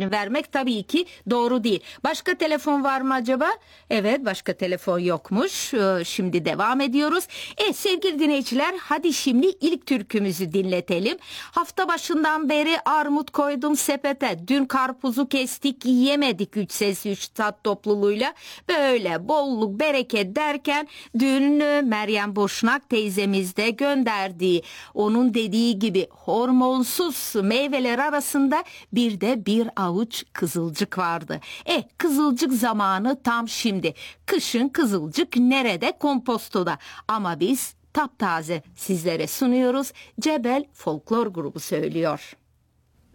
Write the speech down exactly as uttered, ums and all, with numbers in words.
sözlerini vermek tabii ki doğru değil. Başka telefon var mı acaba? Evet, başka telefon yokmuş. Ee, şimdi devam ediyoruz. E sevgili dinleyiciler, hadi şimdi ilk türkümüzü dinletelim. Hafta başından beri armut koydum sepete. Dün karpuzu kestik yemedik üç ses üç tat topluluğuyla. Böyle bolluk bereket derken dün Meryem Boşnak teyzemiz de gönderdiği, onun dediği gibi hormonsuz meyveler arasında bir de bir avuç kızılcık vardı. E kızılcık zamanı tam şimdi. Kışın kızılcık nerede? Kompostoda. Ama biz taptaze sizlere sunuyoruz. Cebel Folklor Grubu söylüyor.